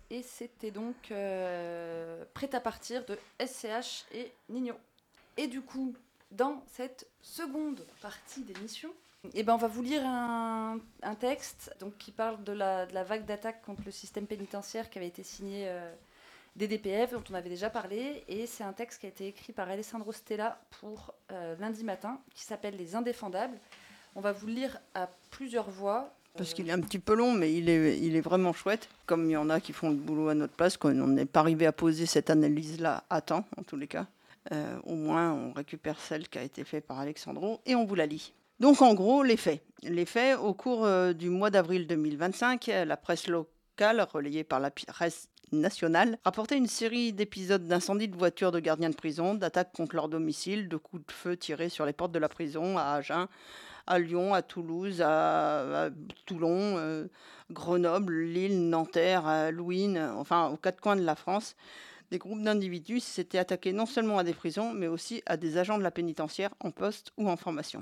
et c'était donc Prêt à partir de SCH et Nino. Et du coup, dans cette seconde partie d'émission, on va vous lire un texte donc, qui parle de la vague d'attaque contre le système pénitentiaire qui avait été signé des DPF, dont on avait déjà parlé. Et c'est un texte qui a été écrit par Alessandro Stella pour lundi matin, qui s'appelle Les Indéfendables. On va vous le lire à plusieurs voix. Parce qu'il est un petit peu long, mais il est vraiment chouette. Comme il y en a qui font le boulot à notre place, qu'on n'est pas arrivé à poser cette analyse-là à temps, en tous les cas. Au moins, on récupère celle qui a été faite par Alexandro et on vous la lit. Donc, en gros, les faits. Les faits, au cours du mois d'avril 2025, la presse locale, relayée par la presse nationale, rapportait une série d'épisodes d'incendies de voitures de gardiens de prison, d'attaques contre leur domicile, de coups de feu tirés sur les portes de la prison à Agen, à Lyon, à Toulouse, à Toulon, Grenoble, Lille, Nanterre, Louine, enfin aux quatre coins de la France. Des groupes d'individus s'étaient attaqués non seulement à des prisons, mais aussi à des agents de la pénitentiaire en poste ou en formation.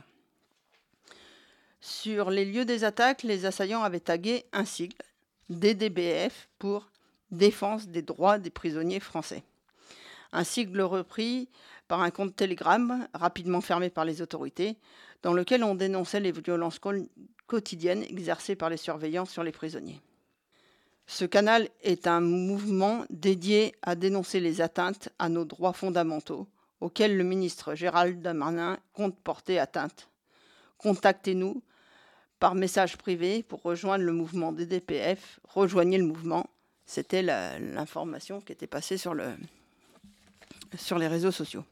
Sur les lieux des attaques, les assaillants avaient tagué un sigle, DDBF, pour Défense des droits des prisonniers français. Un sigle repris par un compte Telegram, rapidement fermé par les autorités, dans lequel on dénonçait les violences quotidiennes exercées par les surveillants sur les prisonniers. Ce canal est un mouvement dédié à dénoncer les atteintes à nos droits fondamentaux, auxquels le ministre Gérald Darmanin compte porter atteinte. Contactez-nous par message privé pour rejoindre le mouvement des DPF. Rejoignez le mouvement. C'était l'information qui était passée sur les réseaux sociaux.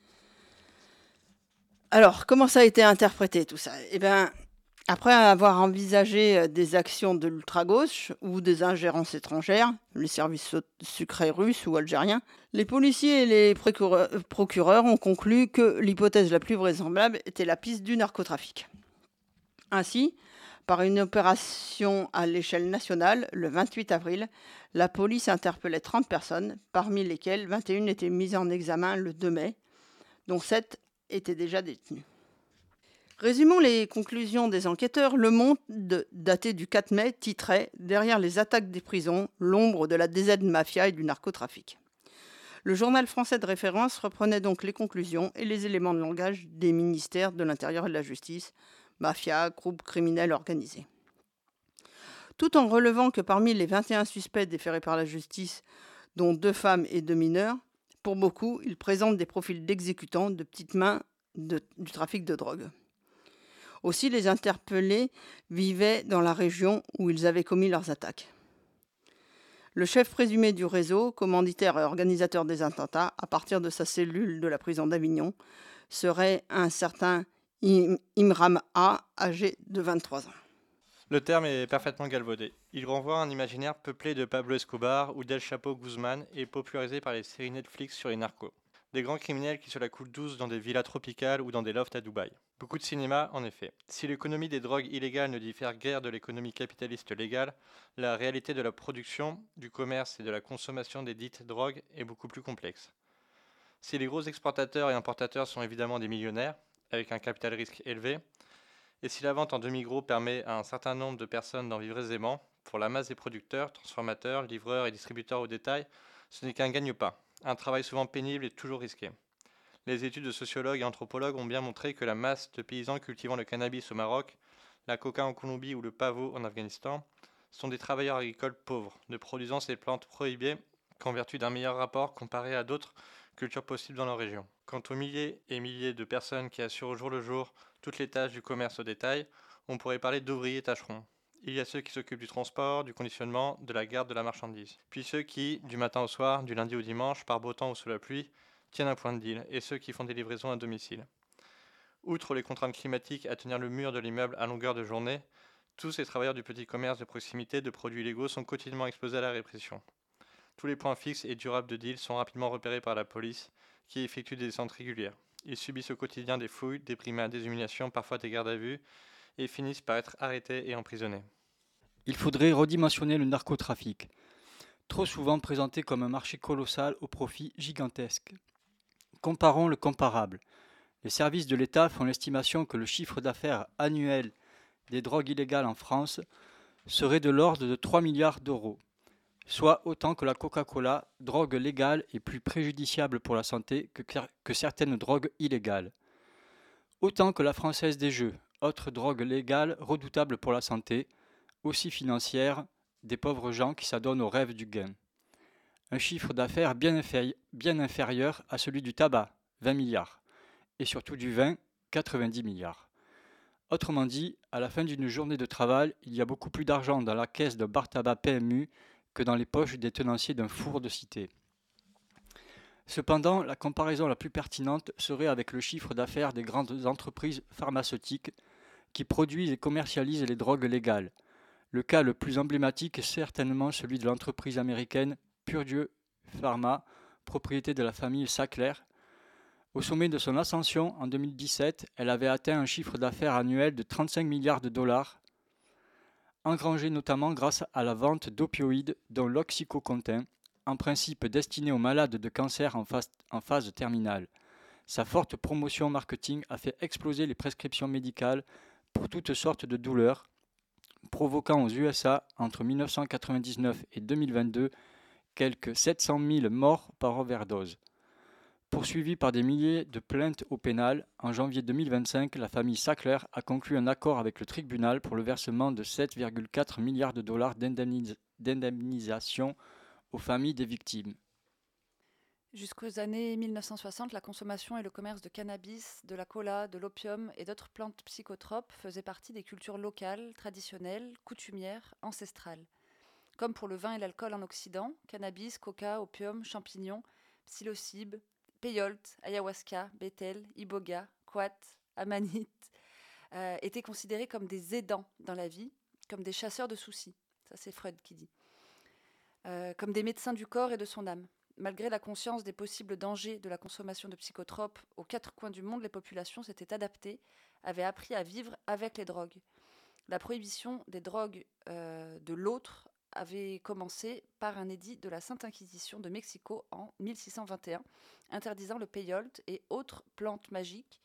Alors, comment ça a été interprété tout ça ? Eh bien, après avoir envisagé des actions de l'ultra-gauche ou des ingérences étrangères, les services secrets russes ou algériens, les policiers et les procureurs ont conclu que l'hypothèse la plus vraisemblable était la piste du narcotrafic. Ainsi, par une opération à l'échelle nationale, le 28 avril, la police interpellait 30 personnes, parmi lesquelles 21 étaient mises en examen le 2 mai, dont 7 étaient déjà détenus. Résumons les conclusions des enquêteurs. Le Monde, daté du 4 mai, titrait « Derrière les attaques des prisons, l'ombre de la DZ Mafia et du narcotrafic ». Le journal français de référence reprenait donc les conclusions et les éléments de langage des ministères de l'Intérieur et de la Justice, mafia, groupe criminel organisé. Tout en relevant que parmi les 21 suspects déférés par la justice, dont 2 femmes et 2 mineurs, pour beaucoup, ils présentent des profils d'exécutants de petites mains du trafic de drogue. Aussi, les interpellés vivaient dans la région où ils avaient commis leurs attaques. Le chef présumé du réseau, commanditaire et organisateur des attentats, à partir de sa cellule de la prison d'Avignon, serait un certain Imram A, âgé de 23 ans. Le terme est parfaitement galvaudé. Il renvoie à un imaginaire peuplé de Pablo Escobar ou d'El Chapo Guzman et popularisé par les séries Netflix sur les narcos. Des grands criminels qui se la coulent douce dans des villas tropicales ou dans des lofts à Dubaï. Beaucoup de cinéma, en effet. Si l'économie des drogues illégales ne diffère guère de l'économie capitaliste légale, la réalité de la production, du commerce et de la consommation des dites drogues est beaucoup plus complexe. Si les gros exportateurs et importateurs sont évidemment des millionnaires, avec un capital risque élevé, et si la vente en demi-gros permet à un certain nombre de personnes d'en vivre aisément, pour la masse des producteurs, transformateurs, livreurs et distributeurs au détail, ce n'est qu'un gagne-pain, un travail souvent pénible et toujours risqué. Les études de sociologues et anthropologues ont bien montré que la masse de paysans cultivant le cannabis au Maroc, la coca en Colombie ou le pavot en Afghanistan sont des travailleurs agricoles pauvres, ne produisant ces plantes prohibées qu'en vertu d'un meilleur rapport comparé à d'autres cultures possibles dans leur région. Quant aux milliers et milliers de personnes qui assurent au jour le jour toutes les tâches du commerce au détail, on pourrait parler d'ouvriers tâcherons. Il y a ceux qui s'occupent du transport, du conditionnement, de la garde de la marchandise. Puis ceux qui, du matin au soir, du lundi au dimanche, par beau temps ou sous la pluie, tiennent un point de deal, et ceux qui font des livraisons à domicile. Outre les contraintes climatiques à tenir le mur de l'immeuble à longueur de journée, tous ces travailleurs du petit commerce de proximité de produits illégaux sont quotidiennement exposés à la répression. Tous les points fixes et durables de deal sont rapidement repérés par la police, qui effectue des descentes régulières. Ils subissent au quotidien des fouilles, des primaires, des humiliations, parfois des gardes à vue, et finissent par être arrêtés et emprisonnés. Il faudrait redimensionner le narcotrafic, trop souvent présenté comme un marché colossal au profit gigantesque. Comparons le comparable. Les services de l'État font l'estimation que le chiffre d'affaires annuel des drogues illégales en France serait de l'ordre de 3 milliards d'euros. soit autant que la Coca-Cola, drogue légale et plus préjudiciable pour la santé que certaines drogues illégales. Autant que la Française des Jeux, autre drogue légale redoutable pour la santé, aussi financière, des pauvres gens qui s'adonnent au rêve du gain. Un chiffre d'affaires bien inférieur à celui du tabac, 20 milliards, et surtout du vin, 90 milliards. Autrement dit, à la fin d'une journée de travail, il y a beaucoup plus d'argent dans la caisse d'un bar tabac PMU que dans les poches des tenanciers d'un four de cité. Cependant, la comparaison la plus pertinente serait avec le chiffre d'affaires des grandes entreprises pharmaceutiques qui produisent et commercialisent les drogues légales. Le cas le plus emblématique est certainement celui de l'entreprise américaine Purdue Pharma, propriété de la famille Sackler. Au sommet de son ascension, en 2017, elle avait atteint un chiffre d'affaires annuel de 35 milliards de dollars, engrangé notamment grâce à la vente d'opioïdes dont l'oxycontin, en principe destiné aux malades de cancer en phase terminale. Sa forte promotion marketing a fait exploser les prescriptions médicales pour toutes sortes de douleurs, provoquant aux USA, entre 1999 et 2022, quelques 700 000 morts par overdose. Poursuivie par des milliers de plaintes au pénal, en janvier 2025, la famille Sackler a conclu un accord avec le tribunal pour le versement de 7,4 milliards de dollars d'indemnisation aux familles des victimes. Jusqu'aux années 1960, la consommation et le commerce de cannabis, de la cola, de l'opium et d'autres plantes psychotropes faisaient partie des cultures locales, traditionnelles, coutumières, ancestrales. Comme pour le vin et l'alcool en Occident, cannabis, coca, opium, champignons, psilocybe, peyote, ayahuasca, bétel, iboga, quat, amanite étaient considérés comme des aidants dans la vie, comme des chasseurs de soucis. Ça, c'est Freud qui dit. Comme des médecins du corps et de son âme. Malgré la conscience des possibles dangers de la consommation de psychotropes aux quatre coins du monde, les populations s'étaient adaptées, avaient appris à vivre avec les drogues. La prohibition des drogues de l'autre avait commencé par un édit de la Sainte Inquisition de Mexico en 1621, interdisant le peyote et autres plantes magiques.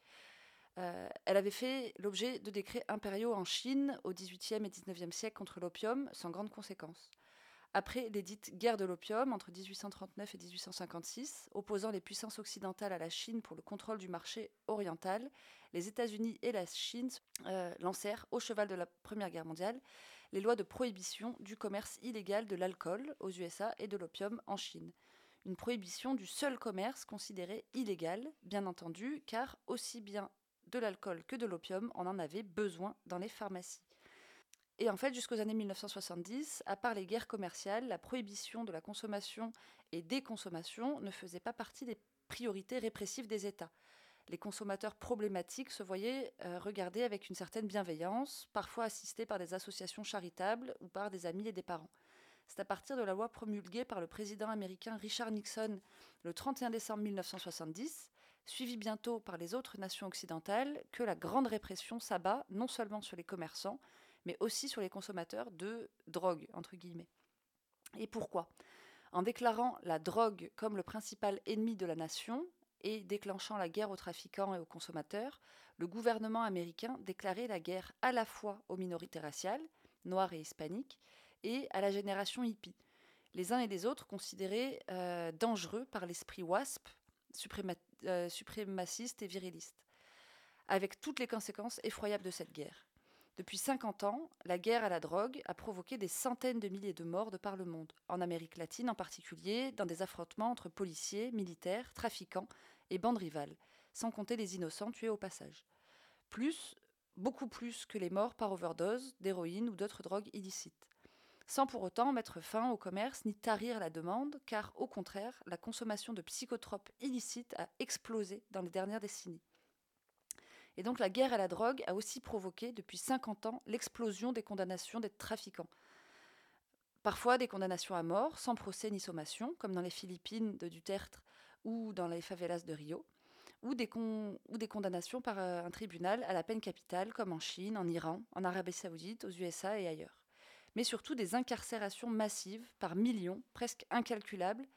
Elle avait fait l'objet de décrets impériaux en Chine au XVIIIe et XIXe siècle contre l'opium, sans grande conséquence. Après les dites guerres de l'opium entre 1839 et 1856, opposant les puissances occidentales à la Chine pour le contrôle du marché oriental, les États-Unis et la Chine lancèrent, au cheval de la Première Guerre mondiale, les lois de prohibition du commerce illégal de l'alcool aux USA et de l'opium en Chine. Une prohibition du seul commerce considéré illégal, bien entendu, car aussi bien de l'alcool que de l'opium, on en avait besoin dans les pharmacies. Et en fait, jusqu'aux années 1970, à part les guerres commerciales, la prohibition de la consommation et des consommations ne faisait pas partie des priorités répressives des États. Les consommateurs problématiques se voyaient regardés avec une certaine bienveillance, parfois assistés par des associations charitables ou par des amis et des parents. C'est à partir de la loi promulguée par le président américain Richard Nixon le 31 décembre 1970, suivie bientôt par les autres nations occidentales, que la grande répression s'abat non seulement sur les commerçants, mais aussi sur les consommateurs de drogue, entre guillemets. Et pourquoi ? En déclarant la drogue comme le principal ennemi de la nation et déclenchant la guerre aux trafiquants et aux consommateurs, le gouvernement américain déclarait la guerre à la fois aux minorités raciales, noires et hispaniques, et à la génération hippie, les uns et les autres considérés dangereux par l'esprit WASP, suprémaciste et viriliste, avec toutes les conséquences effroyables de cette guerre. Depuis 50 ans, la guerre à la drogue a provoqué des centaines de milliers de morts de par le monde, en Amérique latine en particulier, dans des affrontements entre policiers, militaires, trafiquants et bandes rivales, sans compter les innocents tués au passage. Beaucoup plus que les morts par overdose, d'héroïne ou d'autres drogues illicites. Sans pour autant mettre fin au commerce ni tarir la demande, car au contraire, la consommation de psychotropes illicites a explosé dans les dernières décennies. Et donc la guerre à la drogue a aussi provoqué, depuis 50 ans, l'explosion des condamnations des trafiquants. Parfois des condamnations à mort, sans procès ni sommation, comme dans les Philippines de Duterte ou dans les favelas de Rio, ou des condamnations par un tribunal à la peine capitale, comme en Chine, en Iran, en Arabie Saoudite, aux USA et ailleurs. Mais surtout des incarcérations massives, par millions, presque incalculables,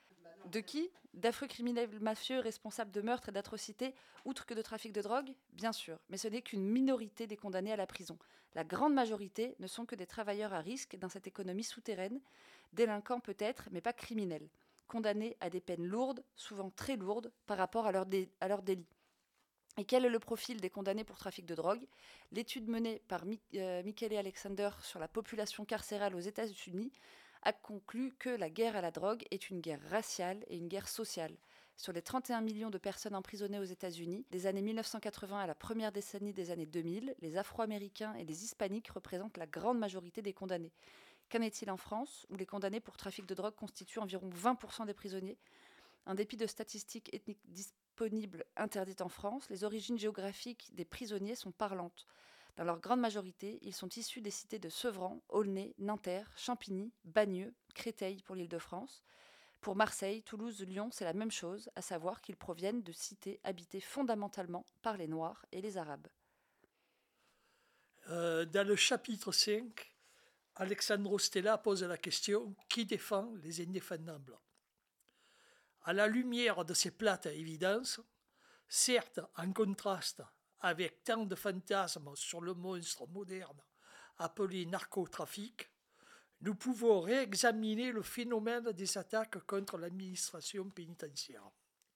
De qui? D'affreux criminels mafieux responsables de meurtres et d'atrocités, outre que de trafic de drogue? Bien sûr, mais ce n'est qu'une minorité des condamnés à la prison. La grande majorité ne sont que des travailleurs à risque dans cette économie souterraine, délinquants peut-être, mais pas criminels, condamnés à des peines lourdes, souvent très lourdes, par rapport à leurs délits. Et quel est le profil des condamnés pour trafic de drogue? L'étude menée par Michele Alexander sur la population carcérale aux États-Unis a conclu que la guerre à la drogue est une guerre raciale et une guerre sociale. Sur les 31 millions de personnes emprisonnées aux États-Unis, des années 1980 à la première décennie des années 2000, les Afro-Américains et les Hispaniques représentent la grande majorité des condamnés. Qu'en est-il en France, où les condamnés pour trafic de drogue constituent environ 20% des prisonniers? En dépit de statistiques ethniques disponibles interdites en France, les origines géographiques des prisonniers sont parlantes. Dans leur grande majorité, ils sont issus des cités de Sevran, Aulnay, Nanterre, Champigny, Bagneux, Créteil pour l'Île-de-France. Pour Marseille, Toulouse, Lyon, c'est la même chose, à savoir qu'ils proviennent de cités habitées fondamentalement par les Noirs et les Arabes. Dans le chapitre 5, Alexandro Stella pose la question « Qui défend les indéfendables ?» À la lumière de ces plates évidences, certes en contraste avec tant de fantasmes sur le monstre moderne appelé narcotrafic, nous pouvons réexaminer le phénomène des attaques contre l'administration pénitentiaire.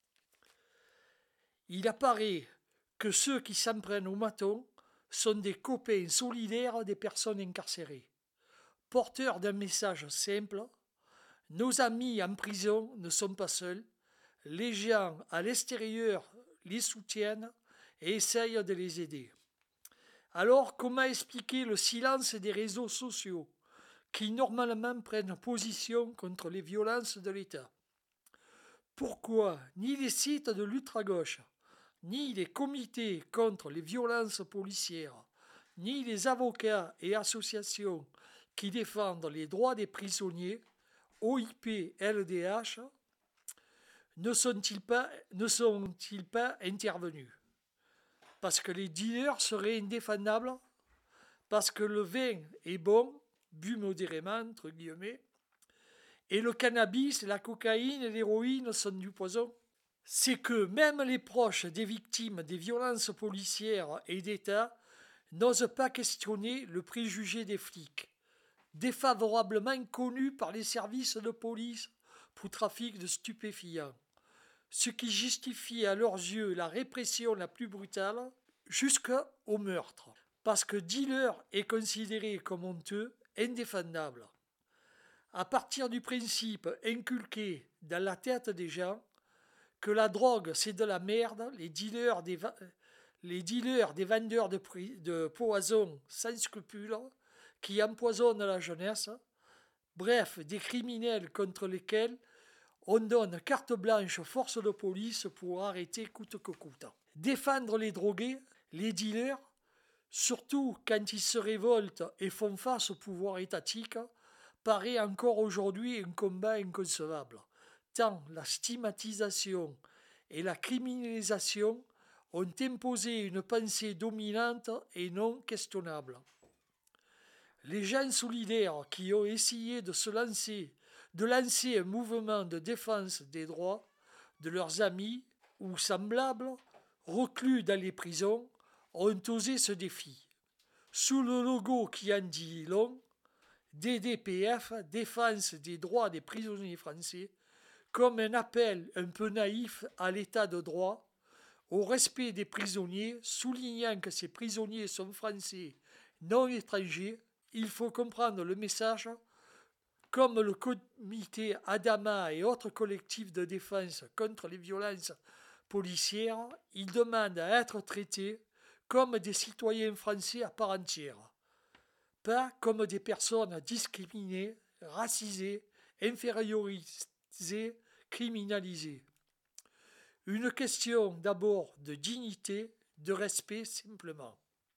Il apparaît que ceux qui s'en prennent au maton sont des copains solidaires des personnes incarcérées, porteurs d'un message simple: nos amis en prison ne sont pas seuls, les gens à l'extérieur les soutiennent et essayent de les aider. Alors, comment expliquer le silence des réseaux sociaux qui normalement prennent position contre les violences de l'État? Pourquoi ni les sites de l'ultra-gauche, ni les comités contre les violences policières, ni les avocats et associations qui défendent les droits des prisonniers, OIP, LDH, ne sont-ils pas intervenus? Parce que les dealers seraient indéfendables? Parce que le vin est bon, bu modérément, entre guillemets, et le cannabis, la cocaïne et l'héroïne sont du poison? C'est que même les proches des victimes des violences policières et d'État n'osent pas questionner le préjugé des flics, défavorablement connus par les services de police pour trafic de stupéfiants, ce qui justifie à leurs yeux la répression la plus brutale jusqu'au meurtre, parce que dealer est considéré comme honteux, indéfendable. À partir du principe inculqué dans la tête des gens que la drogue c'est de la merde, les dealers des vendeurs de poison sans scrupules qui empoisonnent la jeunesse, bref, des criminels contre lesquels on donne carte blanche aux forces de police pour arrêter coûte que coûte. Défendre les drogués, les dealers, surtout quand ils se révoltent et font face au pouvoir étatique, paraît encore aujourd'hui un combat inconcevable, tant la stigmatisation et la criminalisation ont imposé une pensée dominante et non questionnable. Les gens solidaires qui ont essayé de lancer un mouvement de défense des droits de leurs amis ou semblables reclus dans les prisons ont osé ce défi. Sous le logo qui en dit long, DDPF, Défense des droits des prisonniers français, comme un appel un peu naïf à l'état de droit, au respect des prisonniers, soulignant que ces prisonniers sont français, non étrangers. Il faut comprendre le message comme le comité Adama et autres collectifs de défense contre les violences policières. Ils demandent à être traités comme des citoyens français à part entière, pas comme des personnes discriminées, racisées, infériorisées, criminalisées. Une question d'abord de dignité, de respect simplement.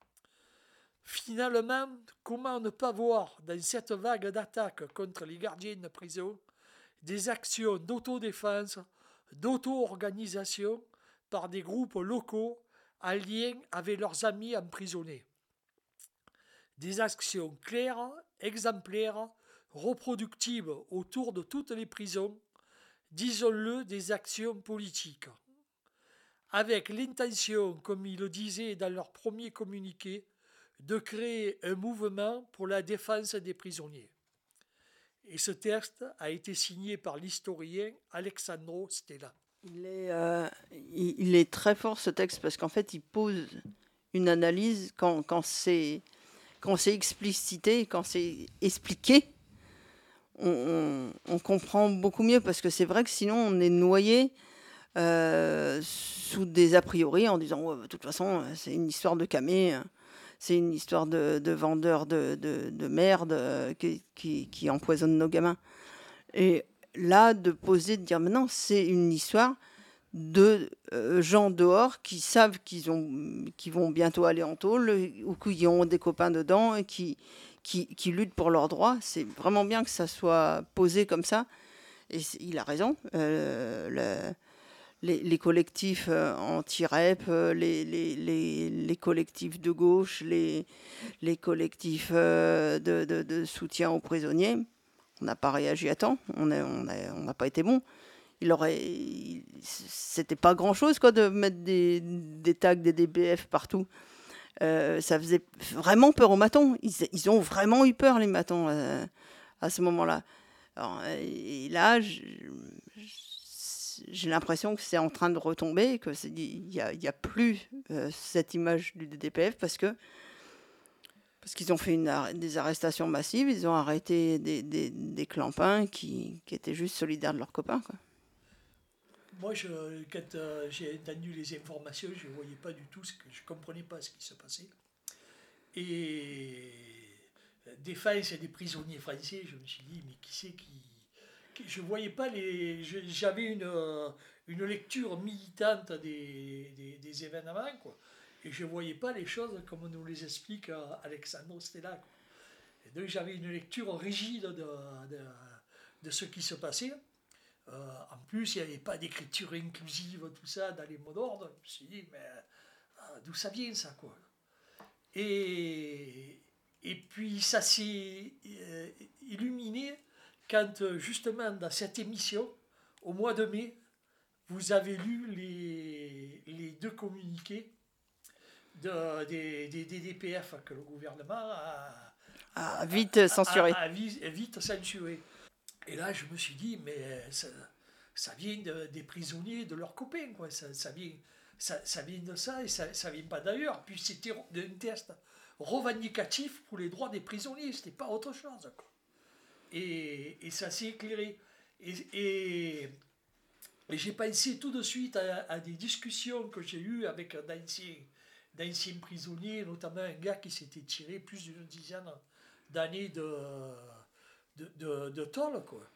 Finalement, comment ne pas voir dans cette vague d'attaques contre les gardiens de prison des actions d'autodéfense, d'auto-organisation par des groupes locaux en lien avec leurs amis emprisonnés? Des actions claires, exemplaires, reproductibles autour de toutes les prisons, disons-le, des actions politiques, avec l'intention, comme ils le disaient dans leur premier communiqué, de créer un mouvement pour la défense des prisonniers. Et ce texte a été signé par l'historien Alexandro Stella. Il est très fort ce texte parce qu'en fait il pose une analyse quand c'est explicité, quand c'est expliqué, on comprend beaucoup mieux parce que c'est vrai que sinon on est noyé sous des a priori en disant ouais, de toute façon c'est une histoire de camé, c'est une histoire de vendeurs de merde qui empoisonnent nos gamins. Et là, de poser, de dire maintenant, c'est une histoire de gens dehors qui savent qu'ils vont bientôt aller en tôle ou qui ont des copains dedans et qui luttent pour leurs droits. C'est vraiment bien que ça soit posé comme ça. Et il a raison. Les collectifs anti-REP, les collectifs de gauche, les collectifs de soutien aux prisonniers, on n'a pas réagi à temps, on n'a pas été bon. C'était pas grand-chose quoi, de mettre des tags, des DBF partout. Ça faisait vraiment peur aux matons. Ils ont vraiment eu peur, les matons, à ce moment-là. Alors, et là, j'ai l'impression que c'est en train de retomber, qu'il n'y a plus cette image du DDPF parce qu'ils ont fait des arrestations massives, ils ont arrêté des clampins qui étaient juste solidaires de leurs copains, quoi. Moi, quand j'ai entendu les informations, je ne voyais pas du tout, je ne comprenais pas ce qui se passait. Et défense des prisonniers français, je me suis dit, mais qui c'est qui... Je ne voyais pas j'avais une lecture militante des événements, quoi. Et je ne voyais pas les choses comme nous les explique Alexandro Stella, quoi. Et donc j'avais une lecture rigide de ce qui se passait. En plus, il n'y avait pas d'écriture inclusive, tout ça, dans les mots d'ordre. Je me suis dit, mais d'où ça vient, ça, quoi. Et puis, ça s'est illuminé quand, justement, dans cette émission, au mois de mai, vous avez lu les deux communiqués des DDPF que le gouvernement a vite censuré. Vite censuré. Et là, je me suis dit, mais ça vient des prisonniers, de leurs copains, quoi. Ça vient de ça et ça vient pas d'ailleurs. Puis c'était un test revendicatif pour les droits des prisonniers, c'était pas autre chose, quoi. Et ça s'est éclairé. Et j'ai pensé tout de suite à des discussions que j'ai eues avec d'anciens prisonniers, notamment un gars qui s'était tiré plus d'une dizaine d'années de tôle, quoi.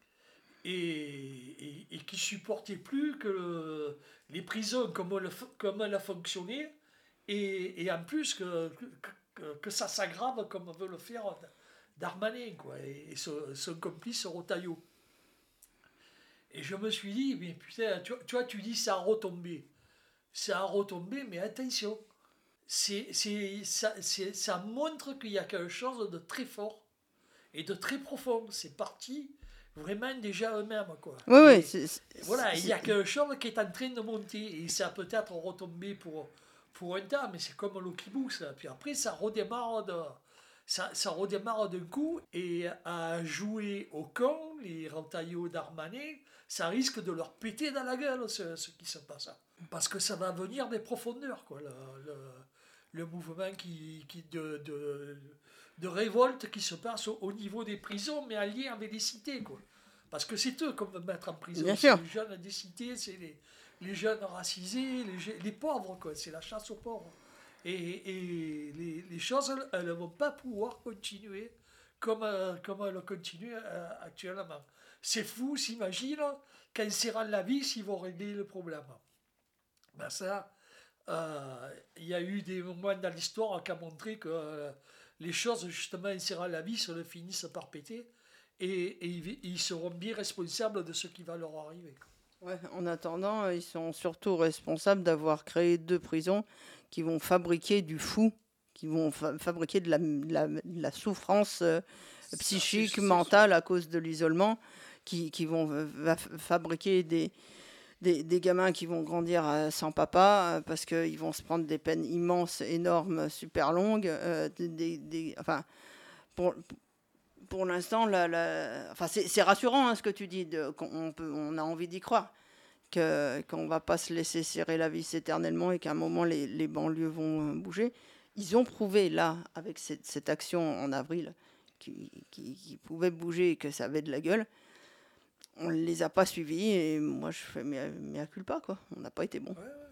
Et qui supportait plus que les prisons comme elle a fonctionné, et en plus que ça s'aggrave comme veut le faire Darmanin, quoi, et son complice Rotaillot. Et je me suis dit, mais putain, tu vois, tu dis ça a retombé. Ça a retombé, mais attention, ça montre qu'il y a quelque chose de très fort et de très profond. C'est parti vraiment déjà eux-mêmes, quoi. Oui, voilà, il y a quelque chose qui est en train de monter et ça a peut-être retombé pour un temps, mais c'est comme le kibou, ça. Puis après, ça redémarre d'un coup, et à jouer au con, les Rentaillot Darmanin, ça risque de leur péter dans la gueule ce qui se passe. Parce que ça va venir des profondeurs, quoi, le mouvement de révolte qui se passe au niveau des prisons, mais en lien avec les cités, quoi. Parce que c'est eux qu'on veut mettre en prison. Bien c'est sûr. les jeunes des cités, c'est les jeunes racisés, les pauvres, quoi. C'est la chasse aux pauvres. Et les choses, elles ne vont pas pouvoir continuer comme elles continuent actuellement. C'est fou, s'imagine, qu'en serrant la vis, ils vont régler le problème. Ben ça, il y a eu des moments dans l'histoire qui ont montré que les choses, justement, en serrant la vis, elles finissent par péter, et ils seront bien responsables de ce qui va leur arriver. Ouais, en attendant, ils sont surtout responsables d'avoir créé 2 prisons qui vont fabriquer du fou, qui vont fabriquer de la souffrance psychique, mentale à cause de l'isolement, qui vont fabriquer des gamins qui vont grandir sans papa parce qu'ils vont se prendre des peines immenses, énormes, super longues. Enfin, pour l'instant, enfin, c'est rassurant ce que tu dis, on a envie d'y croire, qu'on ne va pas se laisser serrer la vis éternellement et qu'à un moment, les banlieues vont bouger. Ils ont prouvé, là, avec cette action en avril, qui pouvait bouger et que ça avait de la gueule. On ne les a pas suivis et moi, je fais mea culpa, quoi. On n'a pas été bon. Ouais.